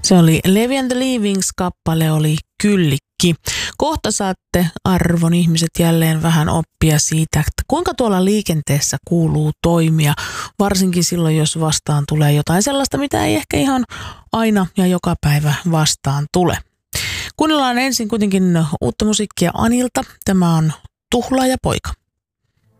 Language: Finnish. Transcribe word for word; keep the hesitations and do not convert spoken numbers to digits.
Se oli Levi and the Leavings, kappale oli Kyllikki. Kohta saatte, arvon ihmiset, jälleen vähän oppia siitä, että kuinka tuolla liikenteessä kuuluu toimia, varsinkin silloin, jos vastaan tulee jotain sellaista, mitä ei ehkä ihan aina ja joka päivä vastaan tule. Kuunnellaan ensin kuitenkin uutta musiikkia Anilta. Tämä on Tuhlaaja poika.